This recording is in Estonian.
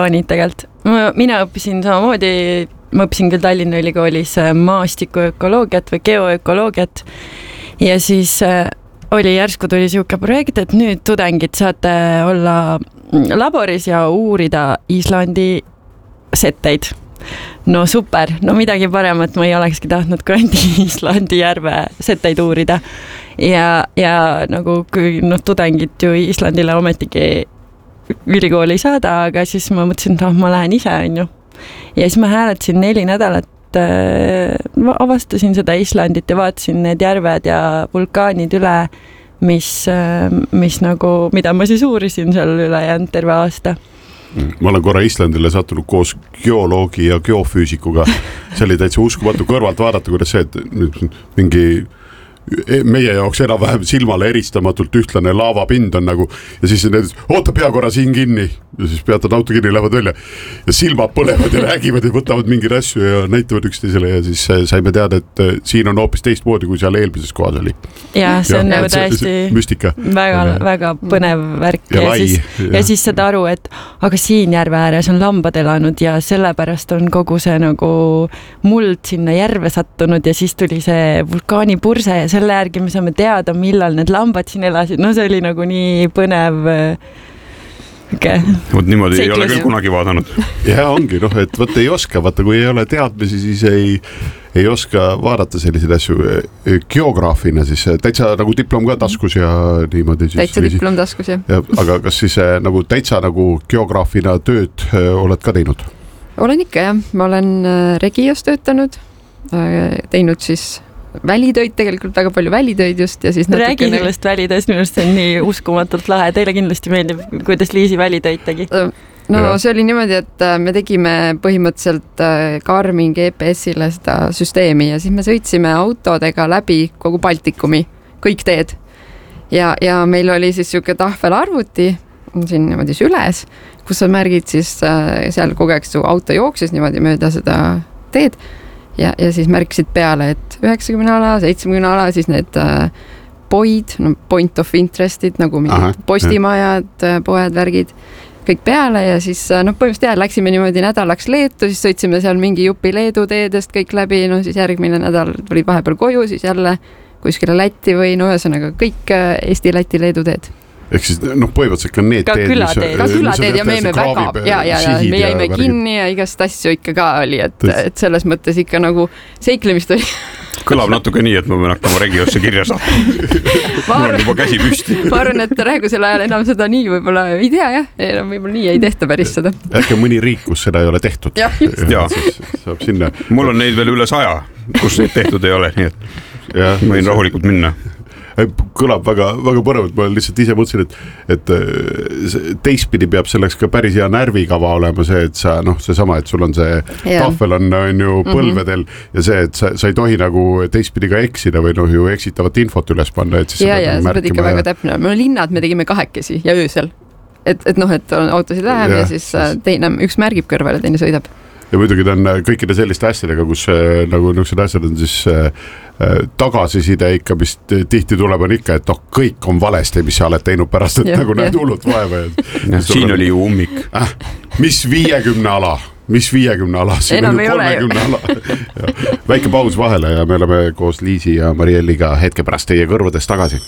vulkaanid tegelikult. Mina õppisin samamoodi, ma õppisin küll Tallinna Ülikoolis maastikuökoloogiat või geoökoloogiat ja siis oli järsku tuli siuke projekt, et nüüd tudengid saate olla laboris ja uurida Islandi setteid. No super, no midagi paremat ma ei olekski tahtnud Islandi järve setteid uurida. Ja nagu kui tudengid ju Islandile ometigi ülikooli ei saada, aga siis ma mõtlesin, et ma lähen ise, on ju. Ja siis ma hääletasin 4 nädalat, ma avastasin seda Islandit ja vaatasin need järved ja vulkaanid üle, mis nagu, mida ma siis uurisin seal ülejäänud terve aasta. Ma olen korra Islandile sattunud koos geoloogi ja geofüüsikuga. See oli täitsa uskumatu kõrvalt vaadata, kuidas see, et mingi meie jaoks enam-vähem silmale eristamatult ühtlane laavapind on nagu ja siis need, oota pea korra siin kinni ja siis peatad auto kinni, lähevad välja ja silmad põlevad ja räägivad ja võtavad mingi asju ja näitavad üksteisele ja siis saime teada, et siin on hoopis teistmoodi, kui seal eelmises kohas oli. Ja see on nagu täiesti müstika. Väga põnev värk ja siis saad aru, et aga siin järve ääres on lambad elanud ja sellepärast on kogu see nagu muld sinna järve sattunud ja siis tuli see vulkaanipurse ja selle järgi me saame teada, millal need lambad siin elasid. No see oli nagu nii põnev Vot niimoodi ei ole küll kunagi vaadanud. Ja ongi, et võtta ei oska, vaata kui ei ole teadmisi, siis ei oska vaadata selliseid asju geograafina, siis täitsa nagu diplom ka taskus ja niimoodi. Täitsa diplom taskus, jah. Aga kas siis nagu täitsa nagu geograafina tööd oled ka teinud? Olen ikka, jah. Ma olen Regios töötanud, teinud siis välitöid, tegelikult väga palju välitöid just ja siis räägi sellest välitööst, minu arust see on nii uskumatult lahe. Teile kindlasti meeldib, kuidas Liisi välitöid tegi. No see oli niimoodi, et me tegime põhimõtteliselt Garmin GPS-ile seda süsteemi ja siis me sõitsime autodega läbi kogu Baltikumi, kõik teed. Ja meil oli siis siuke tahvelarvuti siin niimoodi süles, kus sa märgid siis seal kogu aeg su auto jooksis niimoodi mööda seda teed. Ja siis märkisid peale, et 90 ala, 70 ala, siis need poid, point of interestid, nagu mingid postimajad, poed, värgid, kõik peale ja siis põhimõtteliselt läksime niimoodi nädalaks Leetu, siis sõitsime seal mingi jupi Leedu teedest kõik läbi, siis järgmine nädal tulid vahepeal koju, siis jälle kuskile Lätti või ühesõnaga kõik Eesti, Läti, Leedu teed. Ehk siis põhimõtteliselt ka need teed. Ka külateed ja me jäime väga, ja me jäime kinni ja igast asju ikka ka oli, et selles mõttes ikka nagu seiklemist oli. Kõlab natuke nii, et ma pean hakkama Regiosse kirja saama. Mul on juba käsi püsti. Ma arvan, et praegusel ajal enam seda nii võib-olla ei tea, jah. Võib-olla nii ei tehta päris seda. Äkki mõni riik, kus seda ei ole tehtud. Ja, saab sinna. Mul on neid veel üle 100, kus neid tehtud ei ole, nii et võin rahulikult minna. Kõlab väga põnevalt, ma lihtsalt ise mõtlesin, et teistpidi peab selleks ka päris hea närvikava olema see, et sa, seesama, et sul on see tahvel on ju põlvedel ja see, et sa ei tohi nagu teistpidi ka eksida või ju eksitavat infot üles panna. Ja, sa pead ikka väga täpne. Linnad me tegime 2 ja öösel. Et on autosid vähem ja siis teine, üks märgib kõrval ja teine sõidab. Ja muidugi ta on kõikide selliste asjadega, kus nagu niisugused asjad on siis tagasiside ikka, mis tihti tuleb on ikka, et kõik on valesti, mis sa oled teinud pärast, et nagu näed hullud vaeva. Siin oli ju ummik. Mis 50 ala? Mis 50 ala? Siin on 30 ala. Väike paus vahele ja me oleme koos Liisi ja Marielliga hetke pärast teie kõrvades tagasi.